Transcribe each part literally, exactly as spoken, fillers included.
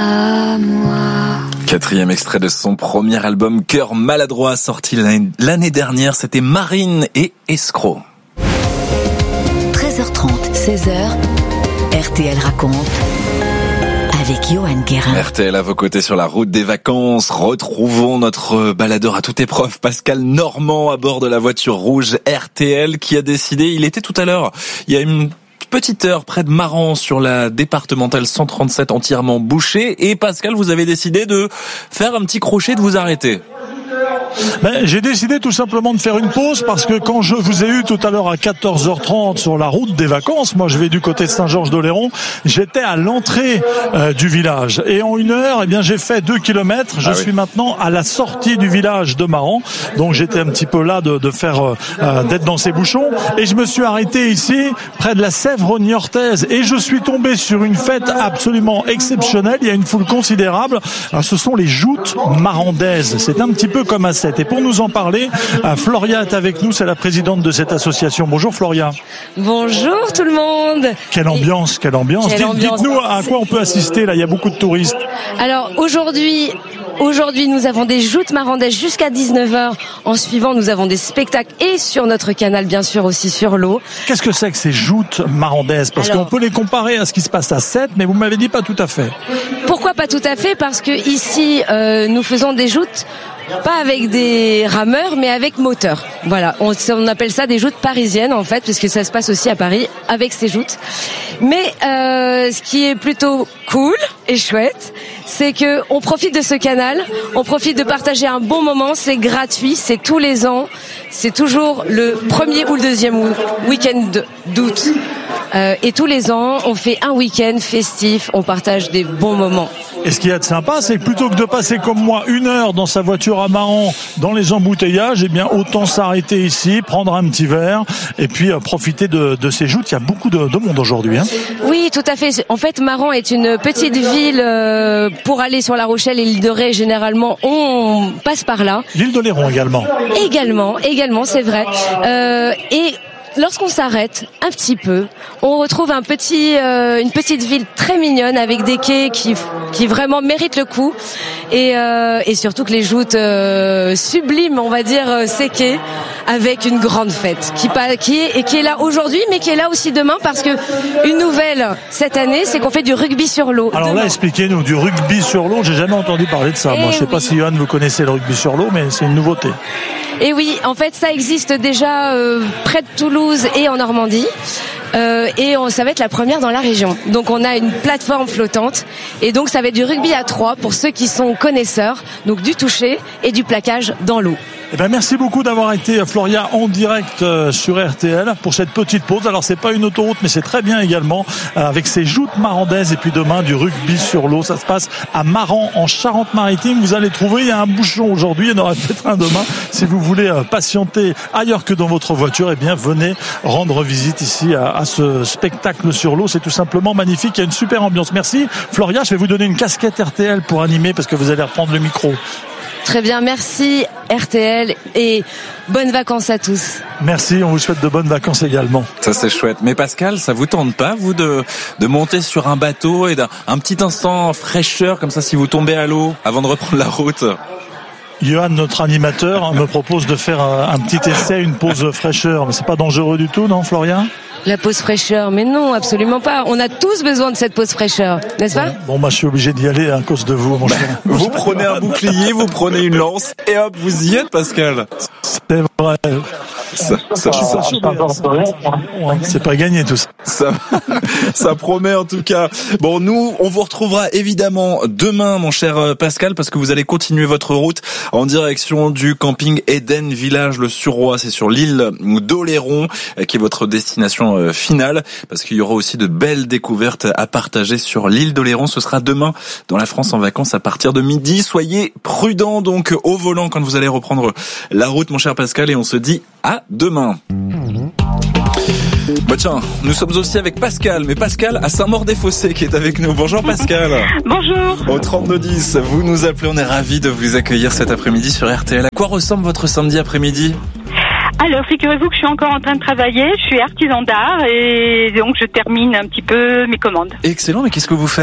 à moi. Quatrième extrait de son premier album Cœur maladroit, sorti l'année dernière, c'était Marine et Escroc. treize heures trente, seize heures, R T L raconte avec Johan Guérin. R T L à vos côtés sur la route des vacances. Retrouvons notre baladeur à toute épreuve, Pascal Normand, à bord de la voiture rouge R T L, qui a décidé, il était tout à l'heure, il y a une petite heure près de Maran sur la départementale cent trente-sept entièrement bouchée, et Pascal, vous avez décidé de faire un petit crochet, de vous arrêter. Ben, j'ai décidé tout simplement de faire une pause parce que quand je vous ai eu tout à l'heure à quatorze heures trente sur la route des vacances, moi je vais du côté de Saint-Georges-d'Oléron, j'étais à l'entrée euh, du village et en une heure, eh bien j'ai fait deux kilomètres. Je ah suis oui. maintenant à la sortie du village de Maran, donc j'étais un petit peu là de, de faire euh, d'être dans ces bouchons et je me suis arrêté ici près de la Sèvre niortaise et je suis tombé sur une fête absolument exceptionnelle. Il y a une foule considérable. Alors, ce sont les joutes marandaises. C'est un petit peu comme un et pour nous en parler, Floria est avec nous, c'est la présidente de cette association. Bonjour Floria. Bonjour tout le monde. Quelle ambiance, quelle ambiance. Quelle Dites, ambiance. Dites-nous à quoi on peut assister, là il y a beaucoup de touristes. Alors aujourd'hui, aujourd'hui nous avons des joutes marandaises jusqu'à dix-neuf heures. En suivant, nous avons des spectacles et sur notre canal bien sûr aussi sur l'eau. Qu'est-ce que c'est que ces joutes marandaises? Parce Alors, qu'on peut les comparer à ce qui se passe à Sète, mais vous m'avez dit pas tout à fait. Pourquoi pas tout à fait? Parce que ici euh, nous faisons des joutes pas avec des rameurs, mais avec moteur. Voilà, on, on appelle ça des joutes parisiennes en fait, puisque ça se passe aussi à Paris avec ces joutes. Mais euh, ce qui est plutôt cool et chouette, c'est que on profite de ce canal, on profite de partager un bon moment. C'est gratuit, c'est tous les ans, c'est toujours le premier ou le deuxième week-end d'août. Euh, et tous les ans, on fait un week-end festif, on partage des bons moments. Et ce qu'il y a de sympa, c'est que plutôt que de passer comme moi une heure dans sa voiture à Maran, dans les embouteillages, eh bien autant s'arrêter ici, prendre un petit verre et puis euh, profiter de, de ces joutes. Il y a beaucoup de, de monde aujourd'hui. Hein. Oui, tout à fait. En fait, Maran est une petite ville. Euh, pour aller sur La Rochelle et l'île de Ré, généralement, on passe par là. L'île d'Oléron également. Également, également, c'est vrai. Euh, et lorsqu'on s'arrête un petit peu, on retrouve un petit, euh, une petite ville très mignonne avec des quais qui, qui vraiment méritent le coup et, euh, et surtout que les joutes euh, subliment, on va dire, euh, ces quais avec une grande fête qui, qui, est, et qui est là aujourd'hui, mais qui est là aussi demain parce que une nouvelle cette année, c'est qu'on fait du rugby sur l'eau. Alors demain. Là, expliquez-nous, du rugby sur l'eau, j'ai jamais entendu parler de ça. Et Moi, je sais oui. pas si Johan vous connaissez le rugby sur l'eau, mais c'est une nouveauté. Et oui, en fait, ça existe déjà euh, près de Toulouse et en Normandie. Euh, et on, ça va être la première dans la région. Donc on a une plateforme flottante et donc ça va être du rugby à trois pour ceux qui sont connaisseurs, donc du toucher et du plaquage dans l'eau. Eh ben merci beaucoup d'avoir été Floria en direct euh, sur R T L pour cette petite pause. Alors c'est pas une autoroute mais c'est très bien également euh, avec ces joutes marandaises et puis demain du rugby sur l'eau. Ça se passe à Maran en Charente-Maritime. Vous allez trouver, il y a un bouchon aujourd'hui, il y en aura peut-être un demain. Si vous voulez euh, patienter ailleurs que dans votre voiture, eh bien venez rendre visite ici à, à ce spectacle sur l'eau. C'est tout simplement magnifique, il y a une super ambiance. Merci Floria, je vais vous donner une casquette R T L pour animer parce que vous allez reprendre le micro. Très bien, merci R T L et bonnes vacances à tous. Merci, on vous souhaite de bonnes vacances également. Ça c'est chouette. Mais Pascal, ça vous tente pas, vous, de, de monter sur un bateau et d'un un petit instant fraîcheur comme ça si vous tombez à l'eau avant de reprendre la route? Johan, notre animateur, me propose de faire un petit essai, une pause fraîcheur. Mais c'est pas dangereux du tout, non, Florian? La pause fraîcheur, mais non, absolument pas. On a tous besoin de cette pause fraîcheur, n'est-ce pas? Bon, bah, je suis obligé d'y aller à cause de vous, mon bah, cher. Vous prenez un bouclier, vous prenez une lance, et hop, vous y êtes, Pascal. C'est vrai. Ça, ça, ça, c'est pas gagné tout ça. Ça, ça promet en tout cas. Bon, nous, on vous retrouvera évidemment demain, mon cher Pascal, parce que vous allez continuer votre route en direction du camping Eden Village le Suroît. C'est sur l'île d'Oléron qui est votre destination finale, parce qu'il y aura aussi de belles découvertes à partager sur l'île d'Oléron. Ce sera demain dans la France en vacances à partir de midi. Soyez prudents donc au volant quand vous allez reprendre la route, mon cher Pascal, et on se dit à demain. Bah tiens, nous sommes aussi avec Pascal, mais Pascal à Saint-Maur-des-Fossés qui est avec nous. Bonjour Pascal. Bonjour. Au trente-deux dix, vous nous appelez, on est ravis de vous accueillir cet après-midi sur R T L. À quoi ressemble votre samedi après-midi ? Alors, figurez-vous que je suis encore en train de travailler, je suis artisan d'art et donc je termine un petit peu mes commandes. Excellent, mais qu'est-ce que vous faites ?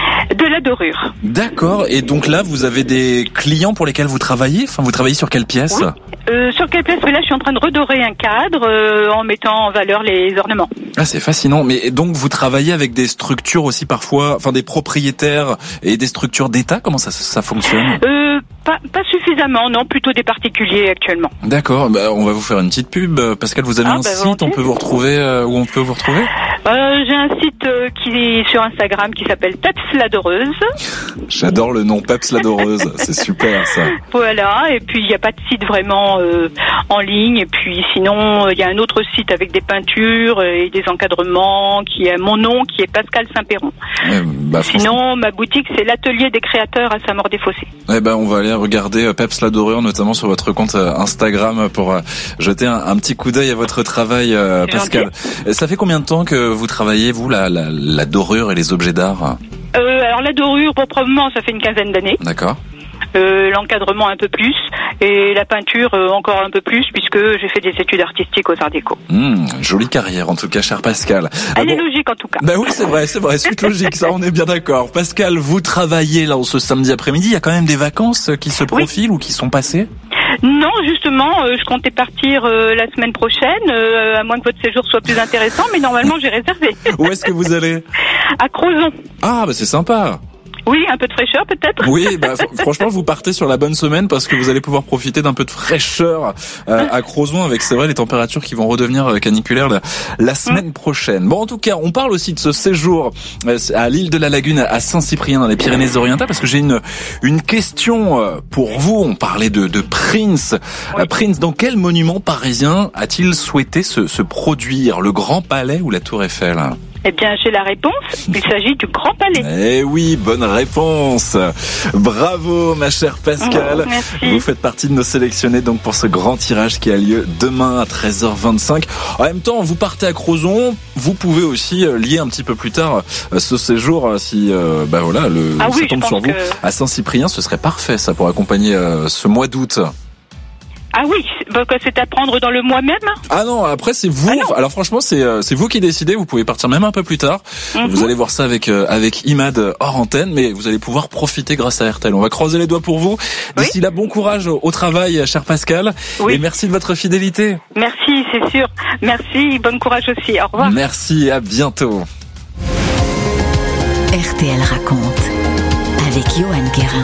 De la dorure. D'accord. Et donc là, vous avez des clients pour lesquels vous travaillez. Enfin, vous travaillez sur quelle pièce? Oui. Euh, sur quelle pièce? Là, je suis en train de redorer un cadre euh, en mettant en valeur les ornements. Ah, c'est fascinant. Mais donc, vous travaillez avec des structures aussi parfois, enfin des propriétaires et des structures d'État. Comment ça, ça fonctionne? Euh, pas, pas suffisamment, non. Plutôt des particuliers actuellement. D'accord. Bah, on va vous faire une petite pub. Pascal, vous avez ah, un bah, site. Volontiers. On peut vous retrouver euh, où on peut vous retrouver? Euh, j'ai un site euh, qui est sur Instagram qui s'appelle Peps la Doreuse. J'adore le nom Peps la Doreuse, c'est super ça. Voilà, et puis il n'y a pas de site vraiment euh, en ligne, et puis sinon il y a un autre site avec des peintures et des encadrements qui a mon nom qui est Pascal Saint-Péron. Ouais, bah, sinon ma boutique c'est l'atelier des créateurs à Saint-Maur-des-Fossés. Eh ben on va aller regarder Peps la Doreuse notamment sur votre compte Instagram pour euh, jeter un, un petit coup d'œil à votre travail euh, Pascal. Gentil. Ça fait combien de temps que vous travaillez, vous, la, la, la dorure et les objets d'art? euh, Alors la dorure, proprement, ça fait une quinzaine d'années. D'accord. Euh, l'encadrement un peu plus, et la peinture euh, encore un peu plus, puisque j'ai fait des études artistiques aux Arts Déco. Mmh, jolie carrière, en tout cas, cher Pascal. Elle ah est bon logique, en tout cas. Ben oui, c'est vrai, c'est vrai, suite logique, ça, on est bien d'accord. Pascal, vous travaillez là ce samedi après-midi, il y a quand même des vacances qui se profilent oui. ou qui sont passées? Non, justement, euh, je comptais partir euh, la semaine prochaine, euh, à moins que votre séjour soit plus intéressant, mais normalement j'ai réservé. Où est-ce que vous allez? À Crozon. Ah, bah c'est sympa. Oui, un peu de fraîcheur peut-être. Oui, bah franchement, vous partez sur la bonne semaine parce que vous allez pouvoir profiter d'un peu de fraîcheur euh, à Crozon avec, c'est vrai, les températures qui vont redevenir caniculaires la, la semaine prochaine. Bon, en tout cas, on parle aussi de ce séjour à l'île de la Lagune, à Saint-Cyprien dans les Pyrénées-Orientales, parce que j'ai une une question pour vous. On parlait de, de Prince. Oui. Prince, dans quel monument parisien a-t-il souhaité se, se produire? Le Grand Palais ou la Tour Eiffel? Eh bien, j'ai la réponse. Il s'agit du Grand Palais. Eh oui, bonne réponse. Bravo, ma chère Pascal. Oh, merci. Vous faites partie de nos sélectionnés donc pour ce grand tirage qui a lieu demain à treize heures vingt-cinq. En même temps, vous partez à Crozon. Vous pouvez aussi lier un petit peu plus tard ce séjour si, euh, bah voilà, le ah oui, ça tombe sur vous. Que... À Saint-Cyprien, ce serait parfait ça pour accompagner euh, ce mois d'août. Ah oui, c'est à prendre dans le mois même. Ah non, après c'est vous. Ah Alors franchement, c'est c'est vous qui décidez. Vous pouvez partir même un peu plus tard. Mm-hmm. Vous allez voir ça avec euh, avec Imad hors antenne, mais vous allez pouvoir profiter grâce à R T L. On va croiser les doigts pour vous. D'ici oui. là, bon courage au, au travail, cher Pascal. Oui. Et merci de votre fidélité. Merci, c'est sûr. Merci, bon courage aussi. Au revoir. Merci, à bientôt. R T L raconte avec Johan Guérin.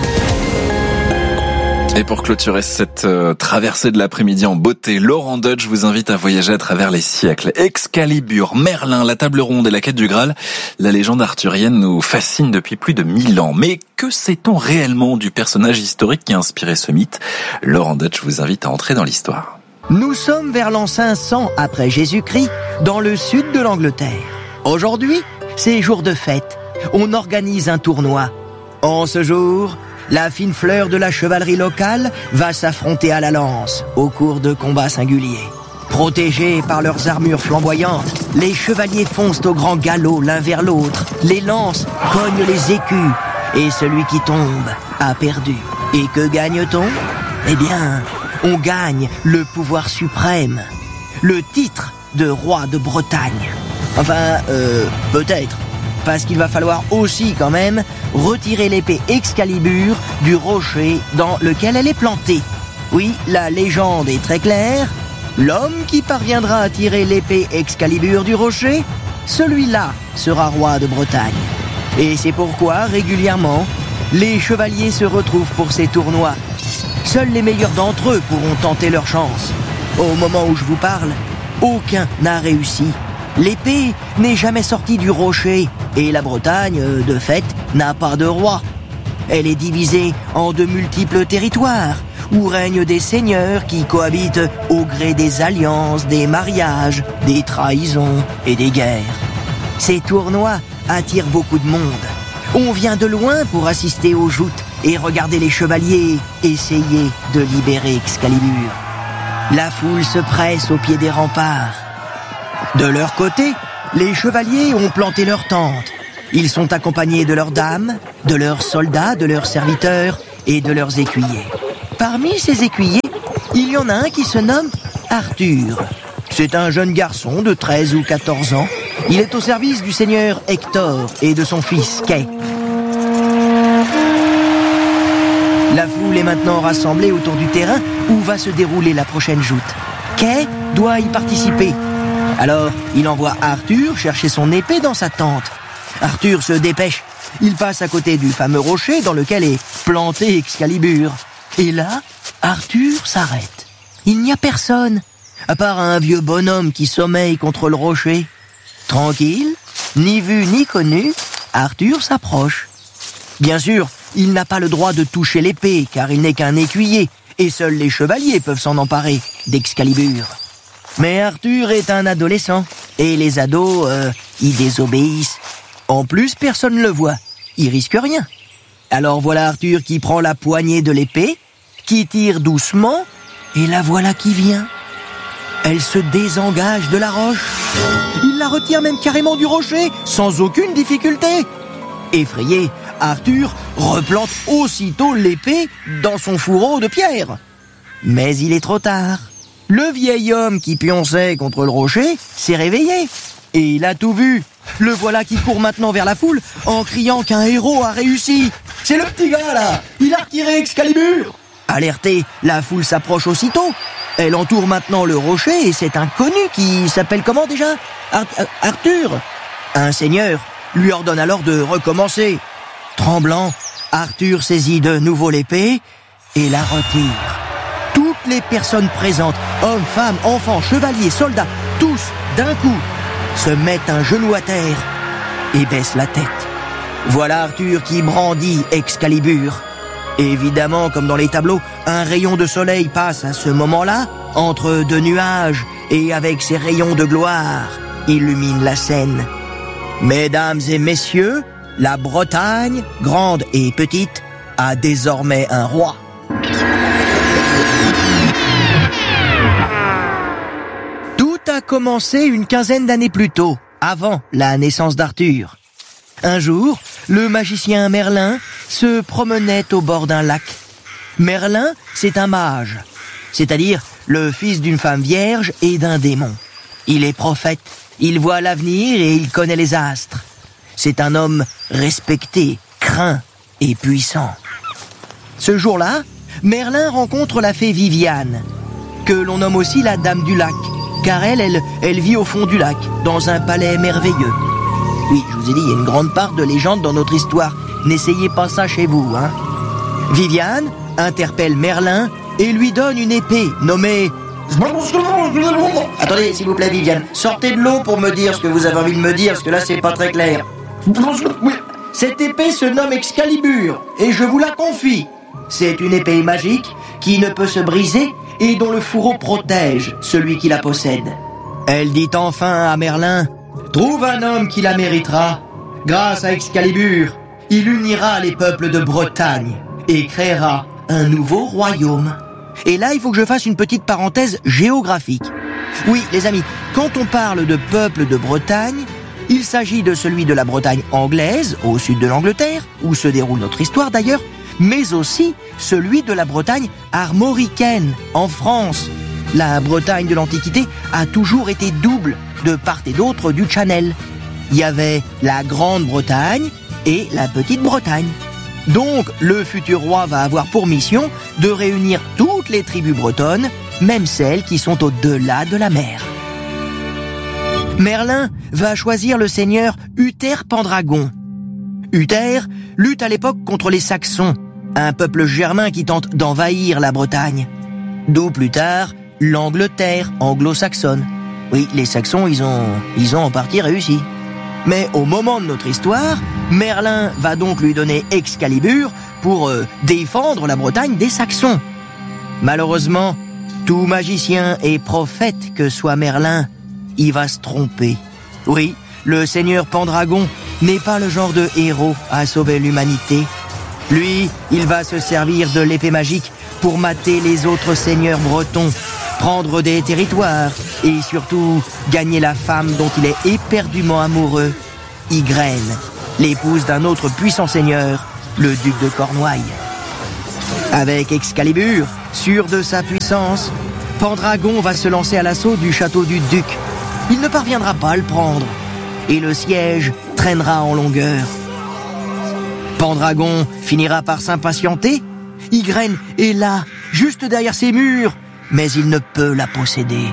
Et pour clôturer cette euh, traversée de l'après-midi en beauté, Laurent Deutsch vous invite à voyager à travers les siècles. Excalibur, Merlin, la table ronde et la quête du Graal, la légende arthurienne nous fascine depuis plus de mille ans. Mais que sait-on réellement du personnage historique qui a inspiré ce mythe? Laurent Deutsch vous invite à entrer dans l'histoire. Nous sommes vers l'an cinq cents après Jésus-Christ, dans le sud de l'Angleterre. Aujourd'hui, c'est jour de fête. On organise un tournoi. En ce jour, la fine fleur de la chevalerie locale va s'affronter à la lance au cours de combats singuliers. Protégés par leurs armures flamboyantes, les chevaliers foncent au grand galop l'un vers l'autre. Les lances cognent les écus et celui qui tombe a perdu. Et que gagne-t-on? Eh bien, on gagne le pouvoir suprême, le titre de roi de Bretagne. Enfin, euh, peut-être. Parce qu'il va falloir aussi quand même retirer l'épée Excalibur du rocher dans lequel elle est plantée. Oui, la légende est très claire. L'homme qui parviendra à tirer l'épée Excalibur du rocher, celui-là sera roi de Bretagne. Et c'est pourquoi, régulièrement, les chevaliers se retrouvent pour ces tournois. Seuls les meilleurs d'entre eux pourront tenter leur chance. Au moment où je vous parle, aucun n'a réussi. L'épée n'est jamais sortie du rocher et la Bretagne, de fait, n'a pas de roi. Elle est divisée en de multiples territoires où règnent des seigneurs qui cohabitent au gré des alliances, des mariages, des trahisons et des guerres. Ces tournois attirent beaucoup de monde. On vient de loin pour assister aux joutes et regarder les chevaliers essayer de libérer Excalibur. La foule se presse au pied des remparts. De leur côté, les chevaliers ont planté leur tente. Ils sont accompagnés de leurs dames, de leurs soldats, de leurs serviteurs et de leurs écuyers. Parmi ces écuyers, il y en a un qui se nomme Arthur. C'est un jeune garçon de treize ou quatorze ans. Il est au service du seigneur Hector et de son fils Kay. La foule est maintenant rassemblée autour du terrain où va se dérouler la prochaine joute. Kay doit y participer. Alors, il envoie Arthur chercher son épée dans sa tente. Arthur se dépêche. Il passe à côté du fameux rocher dans lequel est planté Excalibur. Et là, Arthur s'arrête. Il n'y a personne, à part un vieux bonhomme qui sommeille contre le rocher. Tranquille, ni vu ni connu, Arthur s'approche. Bien sûr, il n'a pas le droit de toucher l'épée, car il n'est qu'un écuyer, et seuls les chevaliers peuvent s'en emparer d'Excalibur. Mais Arthur est un adolescent, et les ados, euh, y désobéissent. En plus, personne ne le voit, il risque rien. Alors voilà Arthur qui prend la poignée de l'épée, qui tire doucement, et la voilà qui vient. Elle se désengage de la roche. Il la retire même carrément du rocher, sans aucune difficulté. Effrayé, Arthur replante aussitôt l'épée dans son fourreau de pierre. Mais il est trop tard. Le vieil homme qui pionçait contre le rocher s'est réveillé. Et il a tout vu. Le voilà qui court maintenant vers la foule en criant qu'un héros a réussi. C'est le petit gars là, il a retiré Excalibur. Alerté, la foule s'approche aussitôt. Elle entoure maintenant le rocher et cet inconnu qui s'appelle comment déjà Ar- Arthur. Un seigneur lui ordonne alors de recommencer. Tremblant, Arthur saisit de nouveau l'épée et la retire. Toutes les personnes présentes, hommes, femmes, enfants, chevaliers, soldats, tous, d'un coup, se mettent un genou à terre et baissent la tête. Voilà Arthur qui brandit Excalibur. Évidemment, comme dans les tableaux, un rayon de soleil passe à ce moment-là, entre deux nuages, et avec ses rayons de gloire, illumine la scène. Mesdames et messieurs, la Bretagne, grande et petite, a désormais un roi. Tout a commencé une quinzaine d'années plus tôt, avant la naissance d'Arthur. Un jour, le magicien Merlin se promenait au bord d'un lac. Merlin, c'est un mage, c'est-à-dire le fils d'une femme vierge et d'un démon. Il est prophète, il voit l'avenir et il connaît les astres. C'est un homme respecté, craint et puissant. Ce jour-là, Merlin rencontre la fée Viviane, que l'on nomme aussi la Dame du Lac, car elle, elle, elle vit au fond du lac, dans un palais merveilleux. Oui, je vous ai dit, il y a une grande part de légende dans notre histoire. N'essayez pas ça chez vous, hein. Viviane interpelle Merlin et lui donne une épée nommée... Attendez, s'il vous plaît, Viviane, sortez de l'eau pour me dire ce que vous avez envie de me dire, parce que là, c'est pas très clair. Cette épée se nomme Excalibur, et je vous la confie. C'est une épée magique qui ne peut se briser et dont le fourreau protège celui qui la possède. Elle dit enfin à Merlin... Trouve un homme qui la méritera. Grâce à Excalibur, il unira les peuples de Bretagne et créera un nouveau royaume. Et là, il faut que je fasse une petite parenthèse géographique. Oui, les amis, quand on parle de peuple de Bretagne, il s'agit de celui de la Bretagne anglaise, au sud de l'Angleterre, où se déroule notre histoire d'ailleurs, mais aussi celui de la Bretagne armoricaine, en France. La Bretagne de l'Antiquité a toujours été double de part et d'autre du Channel. Il y avait la Grande-Bretagne et la Petite-Bretagne. Donc, le futur roi va avoir pour mission de réunir toutes les tribus bretonnes, même celles qui sont au-delà de la mer. Merlin va choisir le seigneur Uther Pendragon. Uther lutte à l'époque contre les Saxons, un peuple germain qui tente d'envahir la Bretagne. D'où plus tard, l'Angleterre anglo-saxonne. Oui, les Saxons, ils ont, ils ont en partie réussi. Mais au moment de notre histoire, Merlin va donc lui donner Excalibur pour euh, défendre la Bretagne des Saxons. Malheureusement, tout magicien et prophète que soit Merlin, il va se tromper. Oui, le seigneur Pendragon n'est pas le genre de héros à sauver l'humanité. Lui, il va se servir de l'épée magique pour mater les autres seigneurs bretons, prendre des territoires et surtout gagner la femme dont il est éperdument amoureux, Ygraine, l'épouse d'un autre puissant seigneur, le duc de Cornouailles. Avec Excalibur, sûr de sa puissance, Pendragon va se lancer à l'assaut du château du duc. Il ne parviendra pas à le prendre et le siège traînera en longueur. Pendragon finira par s'impatienter Ygraine est là, juste derrière ces murs, mais il ne peut la posséder.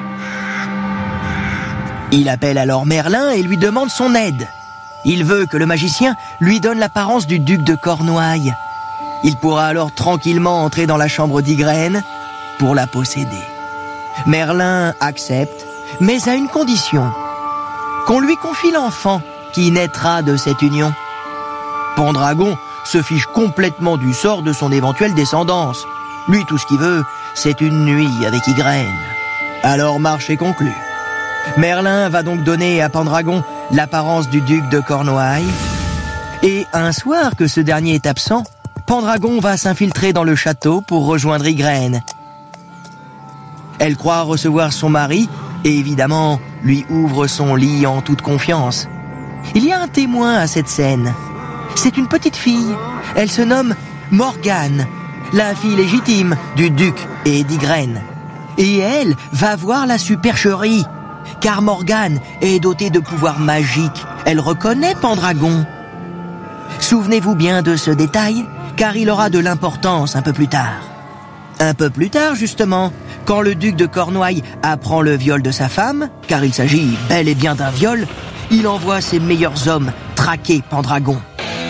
Il appelle alors Merlin et lui demande son aide. Il veut que le magicien lui donne l'apparence du duc de Cornouailles. Il pourra alors tranquillement entrer dans la chambre d'Ygraine pour la posséder. Merlin accepte, mais à une condition, qu'on lui confie l'enfant qui naîtra de cette union. Pendragon se fiche complètement du sort de son éventuelle descendance. Lui, tout ce qu'il veut, c'est une nuit avec Ygraine. Alors marché conclu. Merlin va donc donner à Pendragon l'apparence du duc de Cornouailles. Et un soir que ce dernier est absent, Pendragon va s'infiltrer dans le château pour rejoindre Ygraine. Elle croit recevoir son mari et évidemment lui ouvre son lit en toute confiance. Il y a un témoin à cette scène. C'est une petite fille. Elle se nomme Morgane, la fille légitime du duc et d'Ygraine. Et elle va voir la supercherie, car Morgane est dotée de pouvoirs magiques. Elle reconnaît Pendragon. Souvenez-vous bien de ce détail, car il aura de l'importance un peu plus tard. Un peu plus tard, justement, quand le duc de Cornouailles apprend le viol de sa femme, car il s'agit bel et bien d'un viol, il envoie ses meilleurs hommes traquer Pendragon.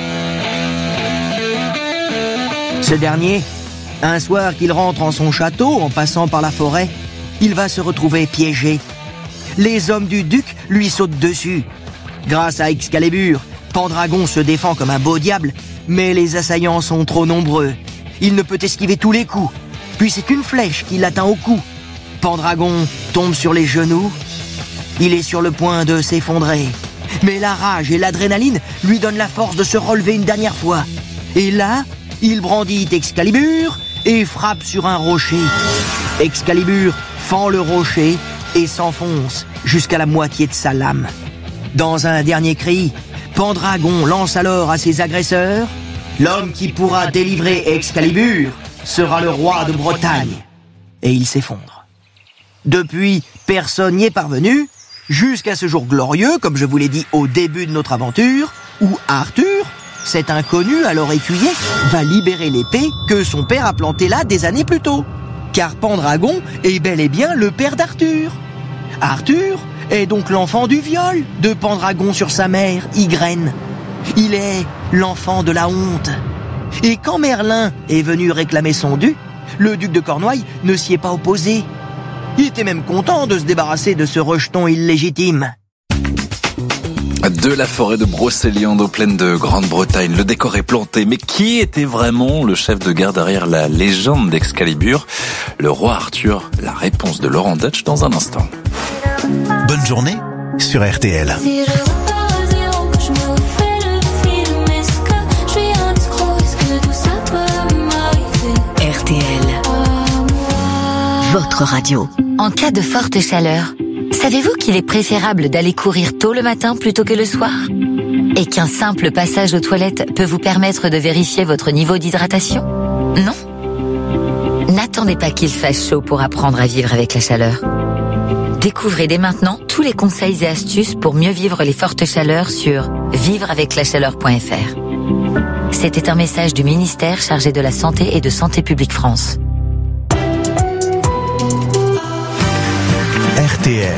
Ce dernier, un soir qu'il rentre en son château en passant par la forêt, il va se retrouver piégé. Les hommes du duc lui sautent dessus. Grâce à Excalibur, Pendragon se défend comme un beau diable, mais les assaillants sont trop nombreux. Il ne peut esquiver tous les coups. Puis c'est une flèche qui l'atteint au cou. Pendragon tombe sur les genoux. Il est sur le point de s'effondrer. Mais la rage et l'adrénaline lui donnent la force de se relever une dernière fois. Et là, il brandit Excalibur et frappe sur un rocher. Excalibur fend le rocher et s'enfonce jusqu'à la moitié de sa lame. Dans un dernier cri, Pendragon lance alors à ses agresseurs: l'homme qui pourra délivrer Excalibur sera le roi de Bretagne. Et il s'effondre. Depuis, personne n'y est parvenu, jusqu'à ce jour glorieux, comme je vous l'ai dit au début de notre aventure, où Arthur, cet inconnu alors écuyer, va libérer l'épée que son père a plantée là des années plus tôt. Car Pendragon est bel et bien le père d'Arthur. Arthur est donc l'enfant du viol de Pendragon sur sa mère, Ygraine. Il est l'enfant de la honte. Et quand Merlin est venu réclamer son dû, le duc de Cornouailles ne s'y est pas opposé. Il était même content de se débarrasser de ce rejeton illégitime. De la forêt de Brocéliande aux plaines de Grande-Bretagne, le décor est planté. Mais qui était vraiment le chef de guerre derrière la légende d'Excalibur? Le roi Arthur, la réponse de Laurent Deutsch dans un instant. Bonne journée sur R T L. R T L, votre radio. En cas de forte chaleur, savez-vous qu'il est préférable d'aller courir tôt le matin plutôt que le soir? Et qu'un simple passage aux toilettes peut vous permettre de vérifier votre niveau d'hydratation? Non? N'attendez pas qu'il fasse chaud pour apprendre à vivre avec la chaleur. Découvrez dès maintenant tous les conseils et astuces pour mieux vivre les fortes chaleurs sur vivre avec la chaleur point f r. C'était un message du ministère chargé de la Santé et de Santé publique France. R T L.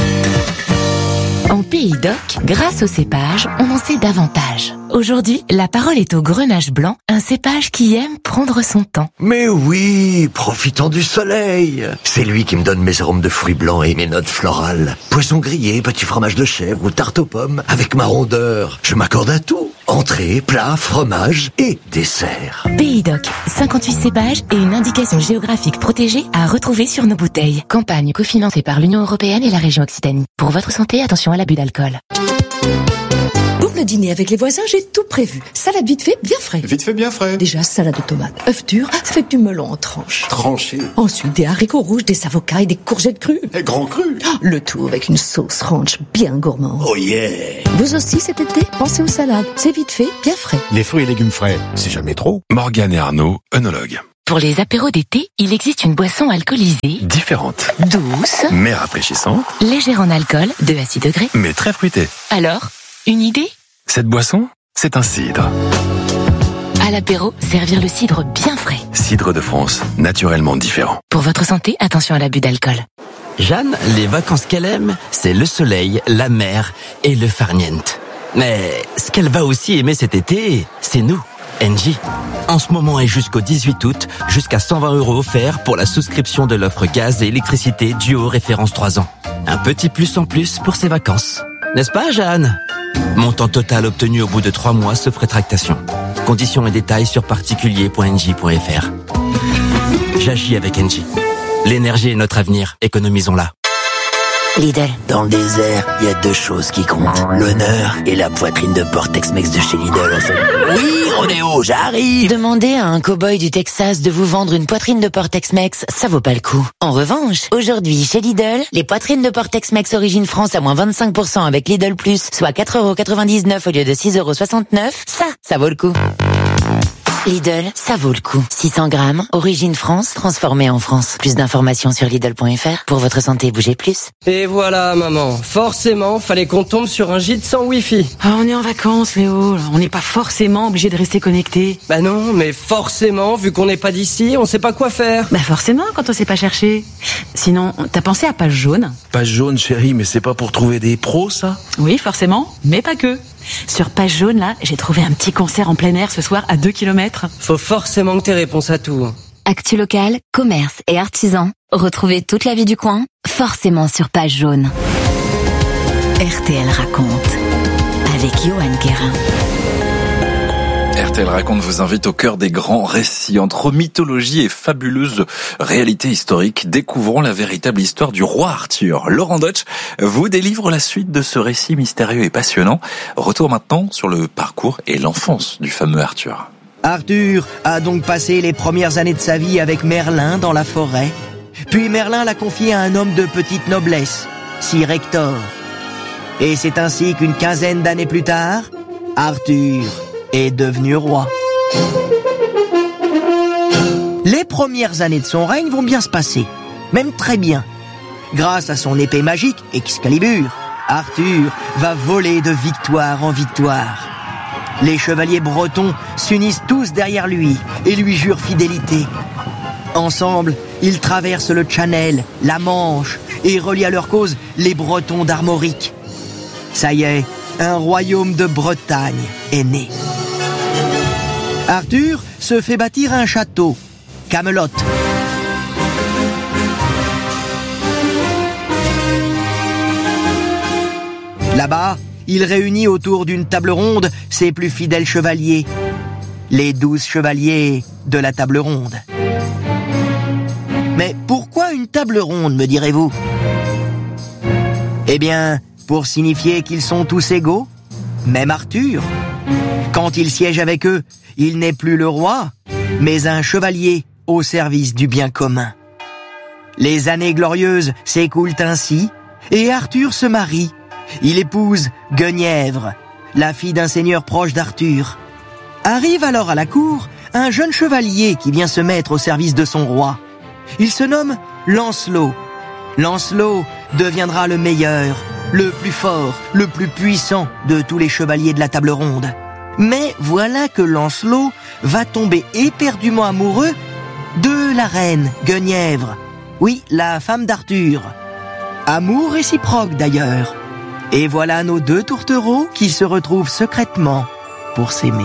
En Pays d'Oc, grâce au cépage, on en sait davantage. Aujourd'hui, la parole est au Grenache blanc, un cépage qui aime prendre son temps. Mais oui, profitant du soleil. C'est lui qui me donne mes arômes de fruits blancs et mes notes florales. Poisson grillé, petit fromage de chèvre ou tarte aux pommes, avec ma rondeur. Je m'accorde à tout. Entrée, plat, fromage et dessert. Pays d'Oc, cinquante-huit cépages et une indication géographique protégée à retrouver sur nos bouteilles. Campagne cofinancée par l'Union européenne et la région Occitanie. Pour votre santé, attention à l'abus d'alcool. Pour le dîner avec les voisins, j'ai tout prévu. Salade vite fait, bien frais. Vite fait, bien frais. Déjà, salade de tomates. Œuf dur, ça fait du melon en tranches. Tranché. Ensuite, des haricots rouges, des avocats et des courgettes crues. Et grand cru. Le tout avec une sauce ranch bien gourmande. Oh yeah. Vous aussi, cet été, pensez aux salades. C'est vite fait, bien frais. Les fruits et légumes frais, c'est jamais trop. Morgane et Arnaud, œnologues. Pour les apéros d'été, il existe une boisson alcoolisée, Différente, douce, mais rafraîchissante, légère en alcool, deux à six degrés. mais très fruitée. Alors, une idée? Cette boisson, c'est un cidre. À l'apéro, servir le cidre bien frais. cidre de France, naturellement différent. Pour votre santé, attention à l'abus d'alcool. Jeanne, les vacances qu'elle aime, c'est le soleil, la mer et le farniente. Mais ce qu'elle va aussi aimer cet été, c'est nous, Engie. En ce moment et jusqu'au dix-huit août, jusqu'à cent vingt euros offerts pour la souscription de l'offre gaz et électricité Duo référence trois ans. Un petit plus en plus pour ses vacances. N'est-ce pas, Jeanne? Montant total obtenu au bout de trois mois sauf rétractation. Conditions et détails sur particulier point engie point f r. J'agis avec Engie. L'énergie est notre avenir, économisons-la. Lidl. Dans le désert, il y a deux choses qui comptent. L'honneur et la poitrine de porc Tex-Mex de chez Lidl, en fait. Oui, Ronéo, j'arrive. Demandez à un cow-boy du Texas de vous vendre une poitrine de porc Tex-Mex, ça vaut pas le coup. En revanche, aujourd'hui, chez Lidl, les poitrines de porc Tex-Mex Origine France à moins vingt-cinq pour cent avec Lidl Plus, soit quatre euros quatre-vingt-dix-neuf au lieu de six euros soixante-neuf, ça, ça vaut le coup. Lidl, ça vaut le coup. six cents grammes, origine France, transformée en France. Plus d'informations sur Lidl point f r. Pour votre santé, bougez plus. Et voilà, maman. Forcément, fallait qu'on tombe sur un gîte sans Wi-Fi. Ah, on est en vacances, Léo. On n'est pas forcément obligé de rester connecté. Bah non, mais forcément, vu qu'on n'est pas d'ici, on sait pas quoi faire. Bah forcément, quand on sait pas chercher. Sinon, t'as pensé à Page Jaune? Page Jaune, chérie, mais c'est pas pour trouver des pros, ça? Oui, forcément, mais pas que. Sur Page Jaune, là, j'ai trouvé un petit concert en plein air ce soir à deux kilomètres. Faut forcément que t'aies réponse à tout. Actu local, commerce et artisans. Retrouvez toute la vie du coin, forcément sur Page Jaune. R T L raconte, avec Johan Guérin. R T L raconte vous invite au cœur des grands récits. Entre mythologie et fabuleuse réalité historique, découvrons la véritable histoire du roi Arthur. Laurent Deutsch vous délivre la suite de ce récit mystérieux et passionnant. Retour maintenant sur le parcours et l'enfance du fameux Arthur. Arthur a donc passé les premières années de sa vie avec Merlin dans la forêt. Puis Merlin l'a confié à un homme de petite noblesse, Sir Hector. Et c'est ainsi qu'une quinzaine d'années plus tard, Arthur est devenu roi. Les premières années de son règne vont bien se passer, même très bien. Grâce à son épée magique, Excalibur, Arthur va voler de victoire en victoire. Les chevaliers bretons s'unissent tous derrière lui et lui jurent fidélité. Ensemble, ils traversent le Channel, la Manche et relient à leur cause les Bretons d'Armorique. Ça y est, un royaume de Bretagne est né. Arthur se fait bâtir un château, Camelot. Là-bas, il réunit autour d'une table ronde ses plus fidèles chevaliers, les douze chevaliers de la table ronde. Mais pourquoi une table ronde, me direz-vous? Eh bien, pour signifier qu'ils sont tous égaux, même Arthur. Quand il siège avec eux, il n'est plus le roi, mais un chevalier au service du bien commun. Les années glorieuses s'écoulent ainsi, et Arthur se marie. Il épouse Guenièvre, la fille d'un seigneur proche d'Arthur. Arrive alors à la cour un jeune chevalier qui vient se mettre au service de son roi. Il se nomme Lancelot. Lancelot deviendra le meilleur, le plus fort, le plus puissant de tous les chevaliers de la table ronde. Mais voilà que Lancelot va tomber éperdument amoureux de la reine Guenièvre. Oui, la femme d'Arthur. Amour réciproque d'ailleurs. Et voilà nos deux tourtereaux qui se retrouvent secrètement pour s'aimer.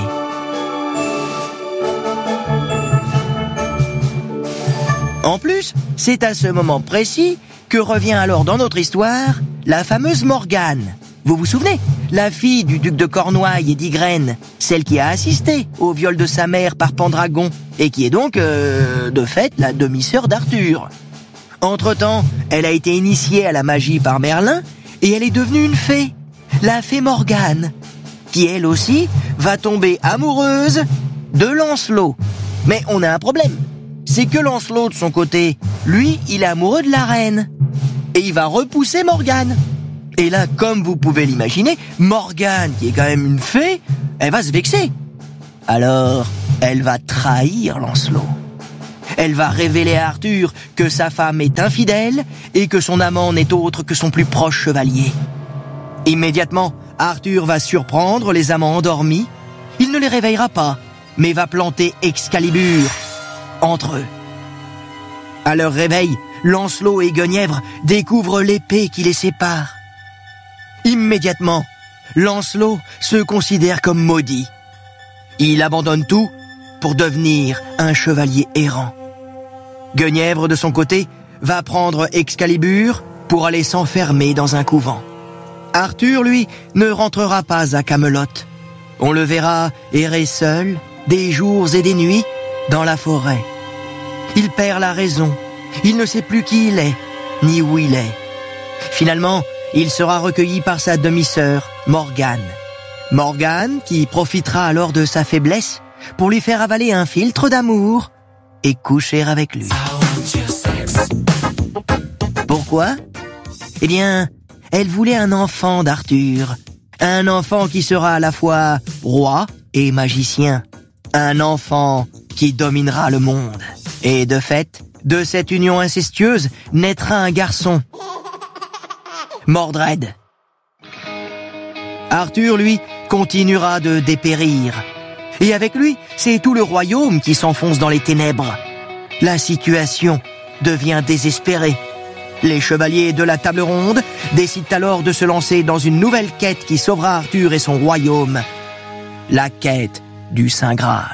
En plus, c'est à ce moment précis que revient alors dans notre histoire la fameuse Morgane. Vous vous souvenez? La fille du duc de Cornouailles et d'Ygraine, celle qui a assisté au viol de sa mère par Pendragon, et qui est donc, euh, de fait, la demi-sœur d'Arthur. Entre-temps, elle a été initiée à la magie par Merlin, et elle est devenue une fée, la fée Morgane, qui elle aussi va tomber amoureuse de Lancelot. Mais on a un problème, c'est que Lancelot de son côté, lui, il est amoureux de la reine, et il va repousser Morgane. Et là, comme vous pouvez l'imaginer, Morgane, qui est quand même une fée, elle va se vexer. Alors, elle va trahir Lancelot. Elle va révéler à Arthur que sa femme est infidèle et que son amant n'est autre que son plus proche chevalier. Immédiatement, Arthur va surprendre les amants endormis. Il ne les réveillera pas, mais va planter Excalibur. entre eux. À leur réveil, Lancelot et Guenièvre découvrent l'épée qui les sépare. Immédiatement, Lancelot se considère comme maudit. Il abandonne tout pour devenir un chevalier errant. Guenièvre, de son côté, va prendre Excalibur pour aller s'enfermer dans un couvent. Arthur, lui, ne rentrera pas à Camelot. On le verra errer seul, des jours et des nuits, dans la forêt. Il perd la raison. Il ne sait plus qui il est, ni où il est. Finalement, il sera recueilli par sa demi-sœur, Morgane. Morgane, qui profitera alors de sa faiblesse pour lui faire avaler un filtre d'amour et coucher avec lui. Pourquoi ? Eh bien, elle voulait un enfant d'Arthur. Un enfant qui sera à la fois roi et magicien. Un enfant qui dominera le monde. Et de fait, de cette union incestueuse naîtra un garçon, Mordred. Arthur, lui, continuera de dépérir. Et avec lui, c'est tout le royaume qui s'enfonce dans les ténèbres. La situation devient désespérée. Les chevaliers de la table ronde décident alors de se lancer dans une nouvelle quête qui sauvera Arthur et son royaume. La quête du Saint Graal.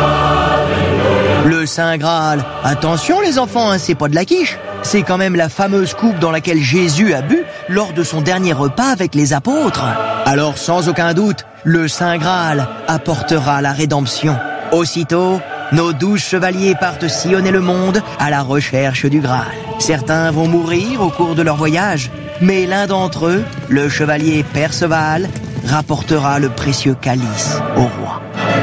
Le Saint Graal, attention les enfants, hein, c'est pas de la quiche. C'est quand même la fameuse coupe dans laquelle Jésus a bu lors de son dernier repas avec les apôtres. Alors sans aucun doute, le Saint Graal apportera la rédemption. Aussitôt, nos douze chevaliers partent sillonner le monde à la recherche du Graal. Certains vont mourir au cours de leur voyage, mais l'un d'entre eux, le chevalier Perceval, rapportera le précieux calice au roi.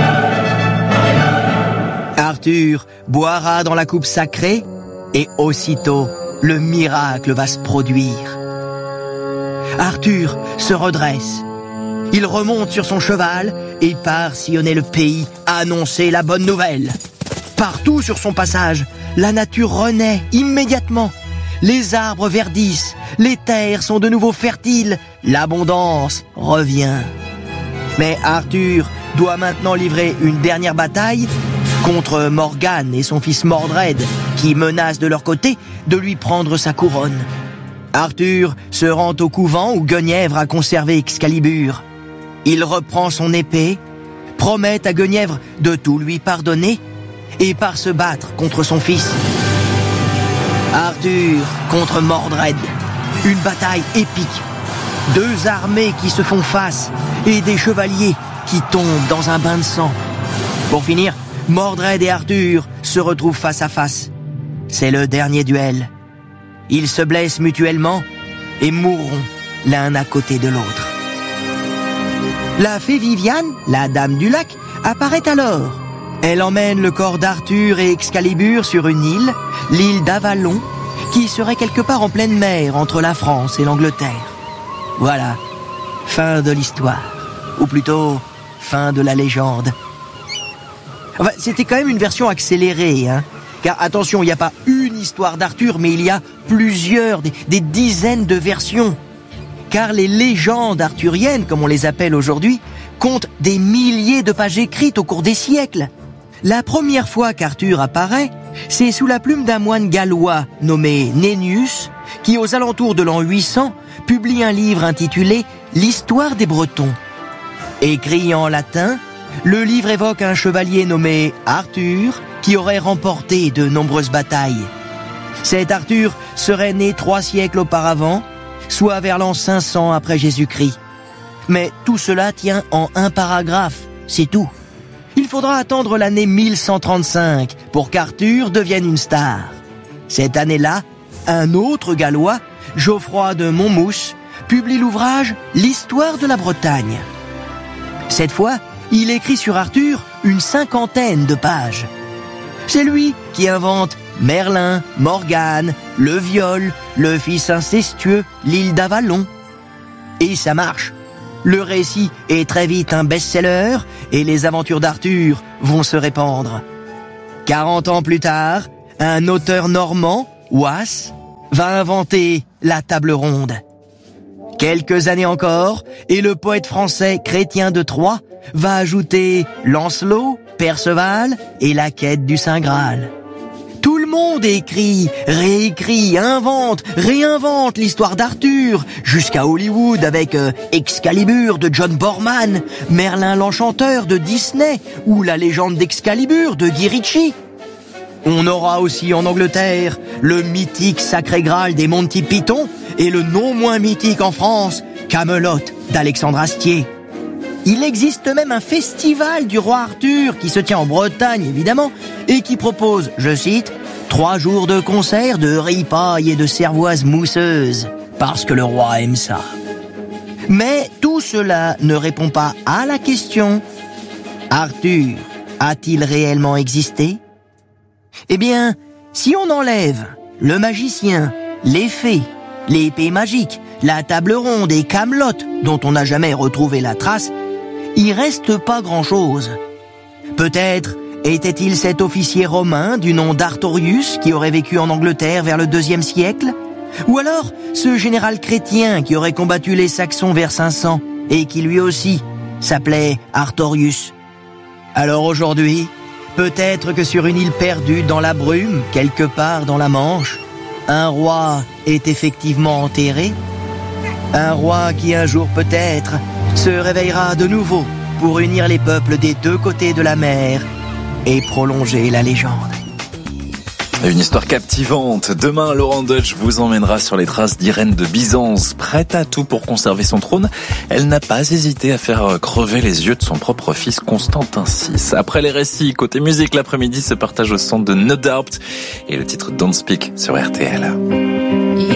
Arthur boira dans la coupe sacrée et aussitôt le miracle va se produire. Arthur se redresse. Il remonte sur son cheval et part sillonner le pays, annoncer la bonne nouvelle. Partout sur son passage, la nature renaît immédiatement. Les arbres verdissent, les terres sont de nouveau fertiles, l'abondance revient. Mais Arthur doit maintenant livrer une dernière bataille contre Morgane et son fils Mordred, qui menacent de leur côté de lui prendre sa couronne. Arthur se rend au couvent où Guenièvre a conservé Excalibur. Il reprend son épée, promet à Guenièvre de tout lui pardonner et part se battre contre son fils. Arthur contre Mordred, une bataille épique. Deux armées qui se font face et des chevaliers qui tombent dans un bain de sang. Pour finir, Mordred et Arthur se retrouvent face à face. C'est le dernier duel. Ils se blessent mutuellement et mourront l'un à côté de l'autre. La fée Viviane, la dame du lac, apparaît alors. Elle emmène le corps d'Arthur et Excalibur sur une île, l'île d'Avalon, qui serait quelque part en pleine mer entre la France et l'Angleterre. Voilà, fin de l'histoire. Ou plutôt, fin de la légende. Enfin, c'était quand même une version accélérée, hein. Car attention, il n'y a pas une histoire d'Arthur, mais il y a plusieurs, des, des dizaines de versions. Car les légendes arthuriennes, comme on les appelle aujourd'hui, comptent des milliers de pages écrites au cours des siècles. La première fois qu'Arthur apparaît, c'est sous la plume d'un moine gallois nommé Nennius, qui aux alentours de l'an huit cents publie un livre intitulé « L'histoire des Bretons ». Écrit en latin, le livre évoque un chevalier nommé Arthur qui aurait remporté de nombreuses batailles. Cet Arthur serait né trois siècles auparavant, soit vers l'an cinq cents après Jésus-Christ. Mais tout cela tient en un paragraphe, c'est tout. Il faudra attendre l'année mille cent trente-cinq pour qu'Arthur devienne une star. Cette année-là, un autre Gallois, Geoffroy de Monmouth, publie l'ouvrage « L'histoire de la Bretagne ». Cette fois, il écrit sur Arthur une cinquantaine de pages. C'est lui qui invente Merlin, Morgane, le viol, le fils incestueux, l'île d'Avalon. Et ça marche. Le récit est très vite un best-seller et les aventures d'Arthur vont se répandre. Quarante ans plus tard, un auteur normand, Wace, va inventer la table ronde. Quelques années encore, et le poète français Chrétien de Troyes va ajouter Lancelot, Perceval et la quête du Saint Graal. monde écrit, réécrit, invente, réinvente l'histoire d'Arthur, jusqu'à Hollywood avec euh, Excalibur de John Borman, Merlin l'Enchanteur de Disney ou la légende d'Excalibur de Guy Ritchie. On aura aussi en Angleterre le mythique Sacré Graal des Monty Python et le non moins mythique en France, Camelot d'Alexandre Astier. Il existe même un festival du roi Arthur qui se tient en Bretagne évidemment et qui propose, je cite, trois jours de concert de ripaille et de cervoise mousseuse parce que le roi aime ça. Mais tout cela ne répond pas à la question: Arthur a-t-il réellement existé? Eh bien, si on enlève le magicien, les fées, l'épée magique, la table ronde et Camelot dont on n'a jamais retrouvé la trace, il reste pas grand-chose. Peut-être était-il cet officier romain du nom d'Artorius qui aurait vécu en Angleterre vers le deuxième siècle? Ou alors ce général chrétien qui aurait combattu les Saxons vers cinq cents et qui lui aussi s'appelait Artorius? Alors aujourd'hui, peut-être que sur une île perdue dans la brume, quelque part dans la Manche, un roi est effectivement enterré? Un roi qui un jour peut-être se réveillera de nouveau pour unir les peuples des deux côtés de la mer et prolonger la légende. Une histoire captivante. Demain, Laurent Deutsch vous emmènera sur les traces d'Irène de Byzance. Prête à tout pour conserver son trône, elle n'a pas hésité à faire crever les yeux de son propre fils Constantin six. Après les récits, côté musique, l'après-midi se partage au son de No Doubt et le titre Don't Speak sur R T L.